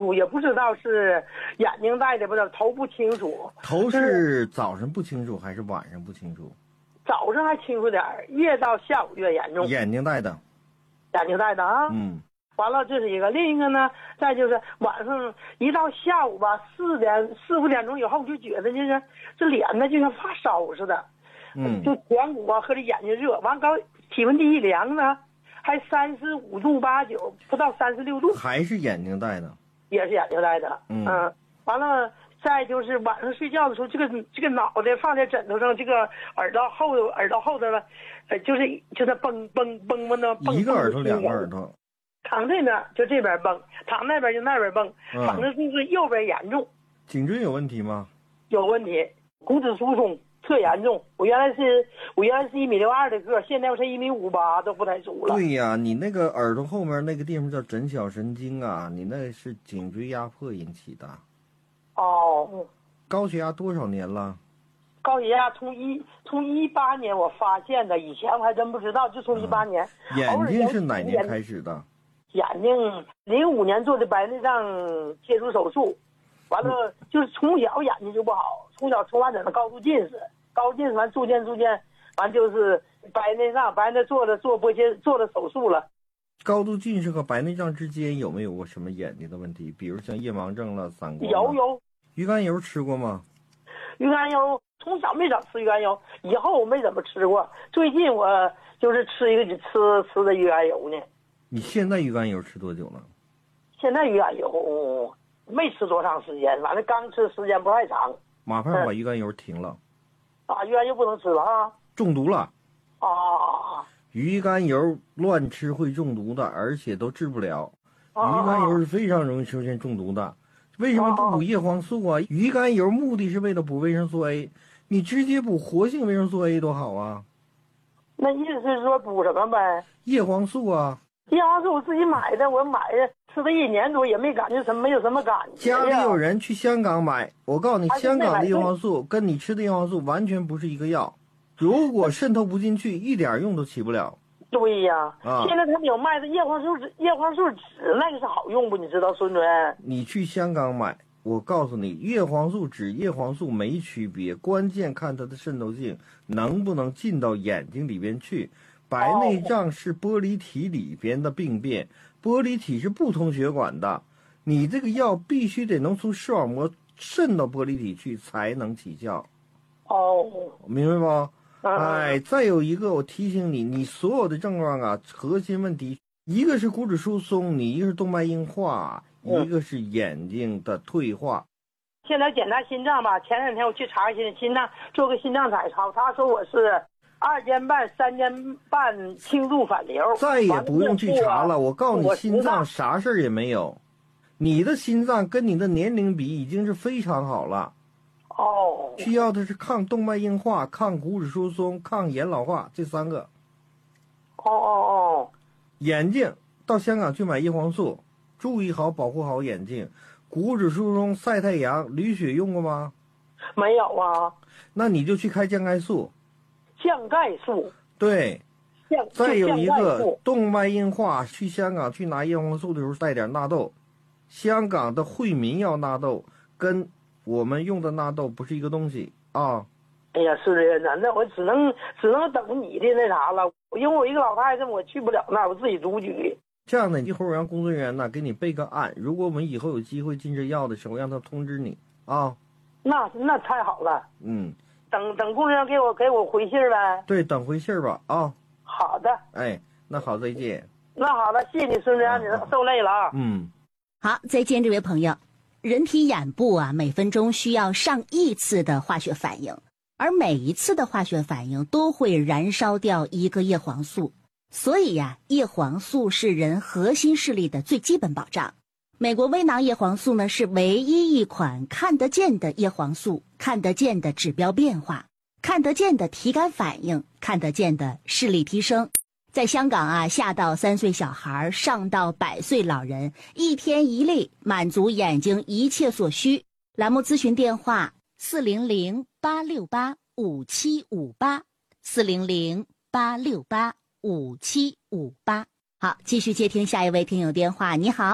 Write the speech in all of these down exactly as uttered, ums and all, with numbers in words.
楚，也不知道是眼睛戴的，不知道头不清楚。 头是早上不清楚还是晚上不清楚？ 早上还清楚点儿，越到下午越严重。 眼睛戴的， 眼睛戴的啊。 嗯。 完了，这是一个，另一个呢，再就是晚上一到下午吧，四点四五点钟以后，就觉得就是这脸呢就像发烧似的， 嗯， 就颧骨啊和这眼睛热，完高体温计一量呢，还三十五度八九，不到三十六度， 还是眼睛戴的， 也是眼睛戴的， 嗯， 嗯，完了。再就是晚上睡觉的时候，这个这个脑袋放在枕头上，这个耳朵后头耳朵后头了，呃，就是就是蹦蹦蹦蹦的蹦。 一个耳朵两个耳朵。 躺这边就这边蹦，躺那边就那边蹦， 嗯、 反正就是右边严重。 颈椎有问题吗？ 有问题，骨质疏松特严重。我原来是我原来是一米六二的个，现在我才一米五八，都不太熟了。 对呀，你那个耳朵后面那个地方叫枕小神经啊，你那是颈椎压迫引起的。 哦。 高血压多少年了？ 高血压从一从一八年我发现的，以前我还真不知道，就从一八年、 嗯。眼睛是哪年开始的？ 眼睛零五年做的白内障切除手术，完了就是从小眼睛就不好，从小从完整的高度近视，高度近视完逐渐逐渐完就是白内障，白内做了做波切做了手术了。 高度近视和白内障之间有没有过什么眼睛的问题？比如像夜盲症了、散光？ 有有。 鱼肝油吃过吗？ 鱼肝油从小没怎么吃鱼肝油，以后我没怎么吃过。最近我就是吃一个吃吃的鱼肝油呢。 你现在鱼肝油吃多久了？ 现在鱼肝油没吃多长时间，反正刚吃时间不太长。 马上把鱼肝油停了。 嗯、啊，鱼肝油不能吃了啊！ 中毒了。 啊。 鱼肝油乱吃会中毒的，而且都治不了。鱼肝油是非常容易出现中毒的。为什么不补叶黄素啊？鱼肝油目的是为了补维生素 A， 你直接补活性维生素 A 多好啊！ 那意思是说补什么呗？ 叶黄素啊。 叶黄素我自己买的，我买的吃了一年多也没感觉什么，没有什么感觉。 家里有人去香港买，我告诉你，香港的叶黄素跟你吃的叶黄素完全不是一个药，如果渗透不进去，一点用都起不了。 对呀、 啊， 现在他们有卖的叶黄素纸，叶黄素纸那个是好用不？你知道，孙主任？ 你去香港买，我告诉你，叶黄素纸、叶黄素没区别，关键看它的渗透性能不能进到眼睛里边去。白内障是玻璃体里边的病变，玻璃体是不通血管的，你这个药必须得能从视网膜渗到玻璃体去才能起效。 哦， 明白吗？哎，再有一个，我提醒你，你所有的症状啊，核心问题，一个是骨质疏松，你一个是动脉硬化， 嗯、 一个是眼睛的退化。 现在检查心脏吧，前两天我去查心心脏，做个心脏彩超，他说我是二尖瓣、三尖瓣轻度反流。 再也不用去查了，我告诉你，心脏啥事儿也没有，你的心脏跟你的年龄比已经是非常好了。 哦， 需要的是抗动脉硬化、抗骨质疏松、抗眼老化这三个。 哦哦哦， 眼睛到香港去买叶黄素，注意好保护好眼睛。骨质疏松晒太阳，驴血用过吗？ 没有啊。 那你就去开降钙素。 降钙素。 对。 降。 再有一个动脉硬化，去香港去拿叶黄素的时候带点纳豆。香港的惠民药纳豆跟我们用的纳豆不是一个东西啊！ 哎呀，是的，那我只能只能等你的那啥了，因为我一个老太太，我去不了那，我自己独居。 这样的，一会儿让工作人员呢给你备个案，如果我们以后有机会进这药的时候，让他通知你啊。 那那太好了。 嗯。 等等，工作人员给我给我回信呗。 对，等回信吧啊。 好的。 哎，那好，再见。 那好了，谢谢你，孙主任，你受累了啊。 嗯。 好，再见，这位朋友。人体眼部啊，每分钟需要上亿次的化学反应，而每一次的化学反应都会燃烧掉一个叶黄素，所以呀、啊，叶黄素是人核心视力的最基本保障。美国微囊叶黄素呢，是唯一一款看得见的叶黄素，看得见的指标变化，看得见的体感反应，看得见的视力提升。在香港啊，下到三岁小孩，上到百岁老人，一天一粒，满足眼睛一切所需。栏目咨询电话：四零零八六八五七五八，四零零八六八五七五八。好，继续接听下一位听友电话。你好，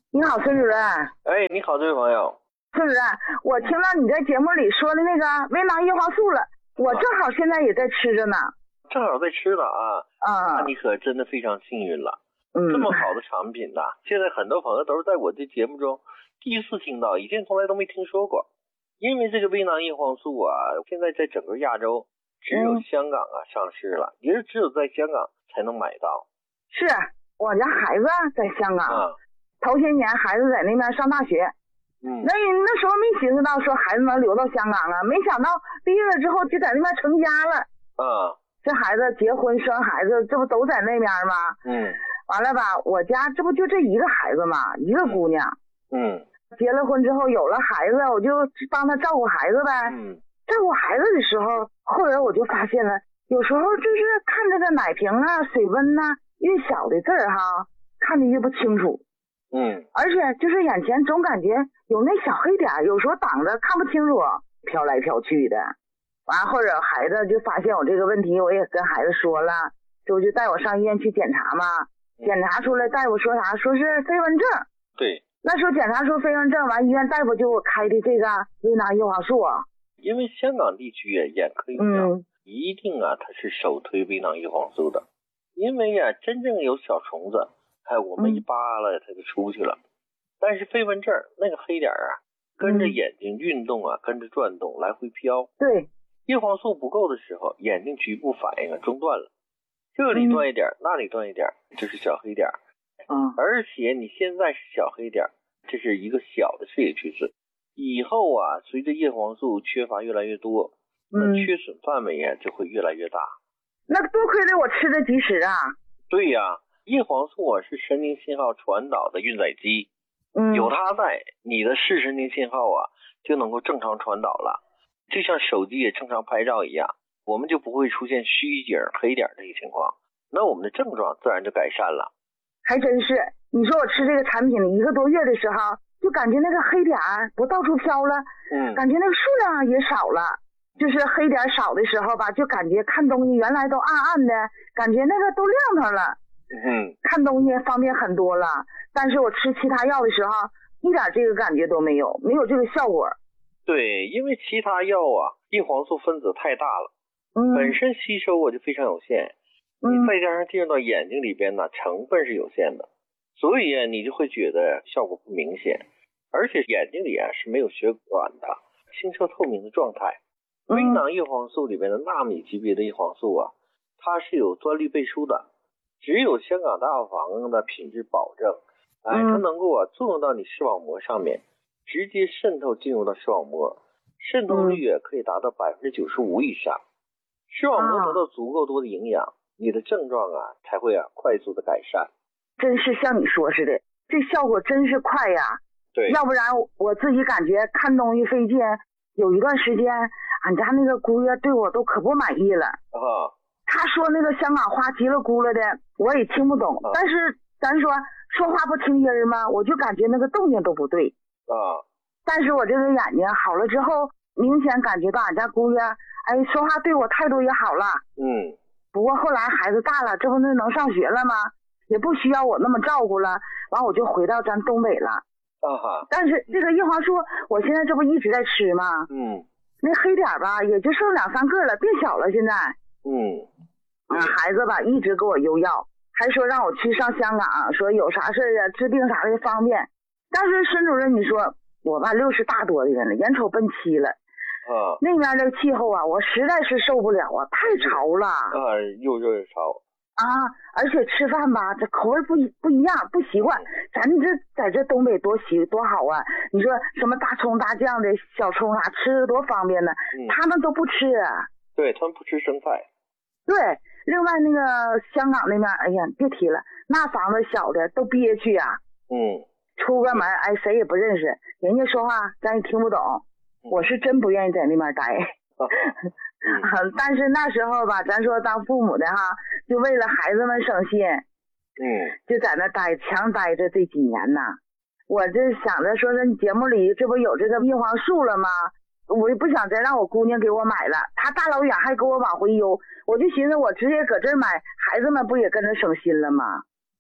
你好，孙主任。 哎，你好，这位朋友。 孙主任，我听到你在节目里说的那个维囊叶黄素了，我正好现在也在吃着呢。 正好在吃了啊。 啊， 那你可真的非常幸运了。 嗯， 这么好的产品呢，现在很多朋友都是在我这节目中第一次听到，以前从来都没听说过。因为这个维囊叶黄素啊，现在在整个亚洲只有香港啊、嗯、上市了，也是只有在香港才能买到。 是我家孩子在香港， 啊、 头些年孩子在那边上大学， 嗯， 那那时候没寻思到说孩子能留到香港啊，没想到毕业了之后就在那边成家了。 啊， 这孩子结婚生孩子，这不都在那边吗？ 嗯， 完了吧，我家这不就这一个孩子吗？一个姑娘。 嗯， 结了婚之后有了孩子，我就帮他照顾孩子呗。 嗯， 照顾孩子的时候，后来我就发现了，有时候就是看着这奶瓶啊、水温呐、啊，越小的字儿哈，看得越不清楚。 嗯， 而且就是眼前总感觉有那小黑点，有时候挡着看不清楚，飘来飘去的。完后者孩子就发现我这个问题，我也跟孩子说了，这不就带我上医院去检查嘛。检查出来，大夫说啥？说是飞蚊症。 对。 那时候检查出飞蚊症，完医院大夫就给我开的这个维囊叶黄素啊。 因为香港地区啊，眼科医生、嗯、一定啊，他是首推维囊叶黄素的。因为呀、啊，真正有小虫子，哎，我们一扒拉它就出去了。嗯、但是飞蚊症那个黑点啊，跟着眼睛运动啊，嗯、跟着转动来回飘。 对， 叶黄素不够的时候，眼睛局部反应啊中断了，这里断一点，嗯、那里断一点，这是小黑点。 嗯， 而且你现在是小黑点，这是一个小的视野趋势。以后啊，随着叶黄素缺乏越来越多，那缺损范围啊就会越来越大。 那多亏了我吃的及时啊。 对呀、啊，叶黄素啊是神经信号传导的运载机， 嗯， 有它在，你的视神经信号啊就能够正常传导了，就像手机也正常拍照一样，我们就不会出现虚景黑点这些情况，那我们的症状自然就改善了。 还真是，你说我吃这个产品一个多月的时候，就感觉那个黑点不到处飘了， 嗯， 感觉那个数量也少了，就是黑点少的时候吧，就感觉看东西原来都暗暗的，感觉那个都亮堂了， 嗯， 看东西方便很多了。但是我吃其他药的时候，一点这个感觉都没有，没有这个效果。 对，因为其他药啊，叶黄素分子太大了， 嗯， 本身吸收我就非常有限。 嗯， 你再加上进入到眼睛里边呢，成分是有限的，所以啊，你就会觉得效果不明显，而且眼睛里啊是没有血管的，清澈透明的状态。维囊叶黄素里边的纳米级别的叶黄素啊，它是有专利背书的，只有香港大房的品质保证，哎，它能够啊作用到你视网膜上面，直接渗透进入到视网膜，渗透率啊可以达到百分之九十五以上，视网膜得到足够多的营养。你的症状啊才会啊快速的改善。 真是像你说似的，这效果真是快呀。 对， 要不然我自己感觉看东西费劲，有一段时间俺家那个姑爷对我都可不满意了啊。 他说那个香港话叽里咕噜的我也听不懂，啊、但是咱说说话不听音嘛，我就感觉那个动静都不对啊。 但是我这个眼睛好了之后，明显感觉到俺家姑爷哎说话对我态度也好了。 嗯。 不过后来孩子大了，这不是能上学了吗？也不需要我那么照顾了，完我就回到咱东北了。 啊哈！ 但是这个叶黄素，我现在这不一直在吃吗？ 嗯。 那黑点吧，也就剩两三个了，变小了现在。 嗯。 啊，孩子吧一直给我邮药，还说让我去上香港，说有啥事啊，治病啥的方便。但是孙主任，你说我吧六十大多的人了，眼瞅奔七了。 啊， 那边的气候啊，我实在是受不了啊，太潮了。 啊，又热又潮。 啊，而且吃饭吧，这口味不一不一样，不习惯。咱这在这东北多习多好啊！你说什么大葱大酱的小葱啥，吃的多方便呢？嗯、他们都不吃。 对，他们不吃生菜。 对，另外那个香港那边，哎呀，别提了，那房子小的都憋屈呀、啊。 嗯。 出个门，哎，谁也不认识，人家说话咱也听不懂。我是真不愿意在那边待，嗯、但是那时候吧，咱说当父母的哈，就为了孩子们省心， 嗯， 就在那待强待着这几年呐。我这想着说是节目里这不有这个叶黄素了吗？我也不想再让我姑娘给我买了，她大老远还给我往回邮，我就寻思我直接搁这儿买，孩子们不也跟着省心了吗？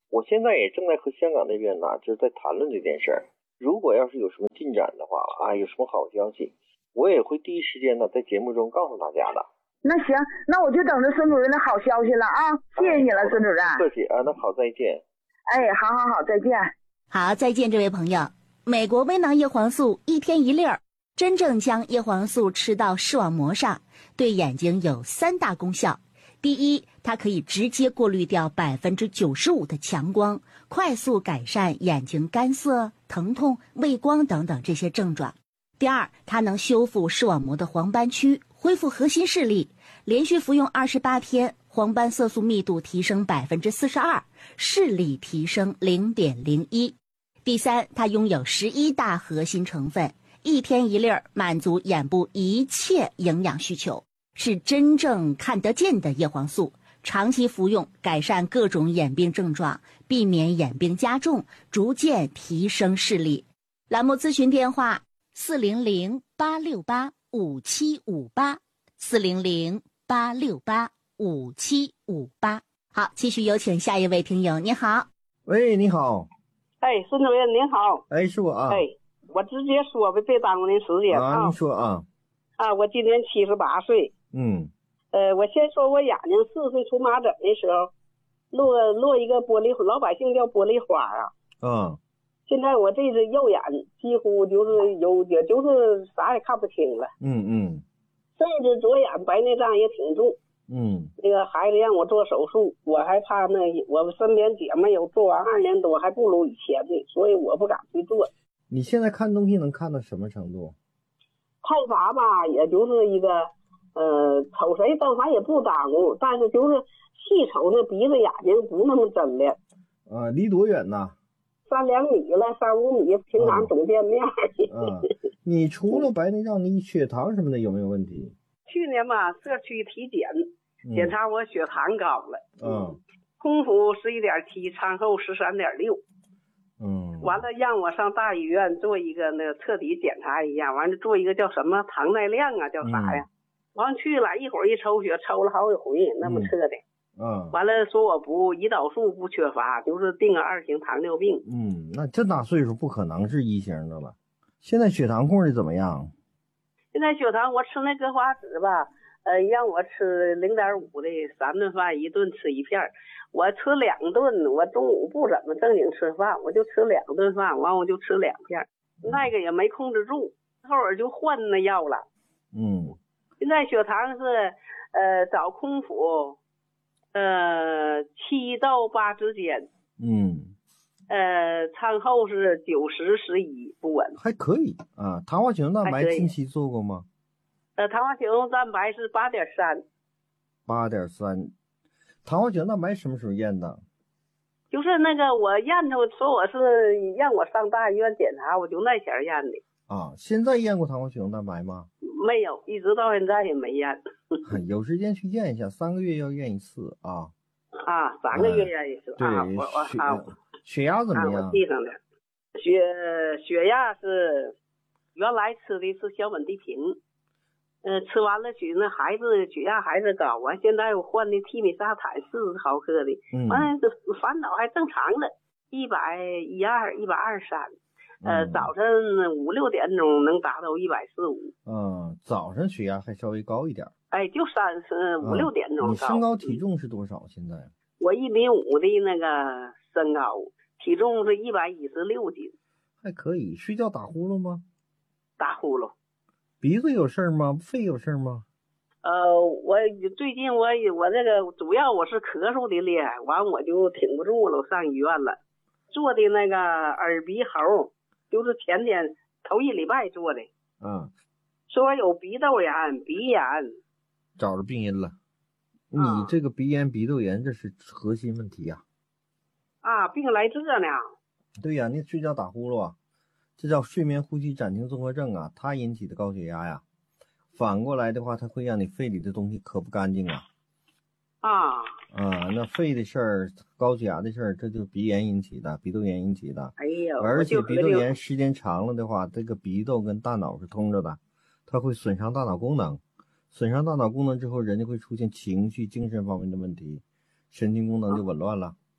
我现在也正在和香港那边呢，就是在谈论这件事儿。如果要是有什么进展的话啊，有什么好消息，我也会第一时间呢在节目中告诉大家的。 那行，那我就等着孙主任的好消息了啊！谢谢你了，孙主任。 客气啊，那好，再见。 哎，好好好，再见。 好，再见，这位朋友。美国微囊叶黄素一天一粒儿，真正将叶黄素吃到视网膜上，对眼睛有三大功效。第一，它可以直接过滤掉百分之九十五的强光，快速改善眼睛干涩、疼痛、畏光等等这些症状。第二，它能修复视网膜的黄斑区，恢复核心视力。连续服用二十八天，黄斑色素密度提升百分之四十二，视力提升零点零一。第三，它拥有十一大核心成分，一天一粒儿，满足眼部一切营养需求。是真正看得见的叶黄素，长期服用改善各种眼病症状，避免眼病加重，逐渐提升视力。栏目咨询电话四零零八六八五七五八四零零八六八五七五八。好，继续有请下一位听友。你好， 喂，你好。 哎，孙主任您好。 哎，是我啊。 哎，我直接说吧，别耽误您时间啊。您说啊。 啊，我今年七十八岁。 嗯， 呃，我先说我眼睛四岁出麻疹的时候，落落一个玻璃，老百姓叫玻璃花啊。 嗯。 现在我这只右眼几乎就是有，也就是啥也看不清了。 嗯嗯。 甚至左眼白内障也挺重。 嗯。 那个孩子让我做手术，我还怕那我身边姐妹有做完二年多还不如以前的，所以我不敢去做。 你现在看东西能看到什么程度？ 看啥吧，也就是一个。呃，瞅谁瞪啥也不耽误，但是就是细瞅那鼻子眼睛不那么真了。 啊，离多远呢？ 三两米了，三五米，平常总见面。 啊，你除了白内障，你血糖什么的有没有问题？ 去年吧，社区体检、嗯、检查我血糖高了。 嗯。 空腹十一点七，餐后十三点六。 嗯。 完了，让我上大医院做一个那个彻底检查一样，完了做一个叫什么糖耐量啊，叫啥呀？嗯，完去了一会儿一抽血，抽了好几回，那么彻的。 嗯。 完了说我不胰岛素不缺乏，就是定个二型糖尿病。 嗯，那这大岁数不可能是一型的了。现在血糖控制怎么样？ 现在血糖我吃那格华子吧，呃，让我吃零点五的三顿饭，一顿吃一片。我吃两顿，我中午不怎么正经吃饭，我就吃两顿饭，完我就吃两片，那个也没控制住，后儿就换那药了。 嗯。 现在血糖是，呃，早空腹，呃，七到八之间。 嗯。 呃，餐后是九十十一不稳。 还可以啊。糖化血红蛋白近期做过吗？ 呃，糖化血红蛋白是八点三。 八点三，糖化血红蛋白什么时候验的？ 就是那个我验出说我是让我上大医院检查，我就那前儿验的。 啊，现在验过糖化血红蛋白吗？ 没有，一直到现在也没验。 有时间去验一下，三个月要验一次啊。 啊，三个月验一次。 对， 啊，我我血啊， 血压怎么样？ 啊、我记上了，血血压是原来吃的是小本地平，呃，吃完了血那孩子血压还是高，完现在我换的替米沙坦四十毫克的，完了烦恼还正常的，一百一二一百二三。呃， 嗯、 早晨五六点钟能达到一百四五。 嗯，早上血压还稍微高一点。 哎，就三十五六点钟高。 你身高体重是多少？现在？ 我一米五的那个身高，体重是一百一十六斤。 还可以。睡觉打呼噜吗？ 打呼噜。 鼻子有事儿吗？肺有事儿吗？ 呃，我最近我我这个主要我是咳嗽的厉害，完我就挺不住了，我上医院了，做的那个耳鼻喉。就是前天头一礼拜做的， 嗯， 说有鼻窦炎、鼻炎， 找着病因了。你这个鼻炎、鼻窦炎，这是核心问题呀、 啊。啊，病来这呢？ 对呀、啊，你睡觉打呼噜啊，这叫睡眠呼吸暂停综合症啊，它引起的高血压呀。反过来的话，它会让你肺里的东西咳不干净啊。 啊啊，那肺的事儿、高血压的事儿，这就是鼻炎引起的，鼻窦炎引起的。 哎呦， 而且鼻窦炎时间长了的话，这个鼻窦跟大脑是通着的，它会损伤大脑功能，损伤大脑功能之后，人就会出现情绪、精神方面的问题，神经功能就紊乱了。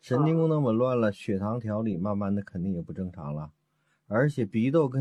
神经功能紊乱了，血糖调理慢慢的肯定也不正常了，而且鼻窦跟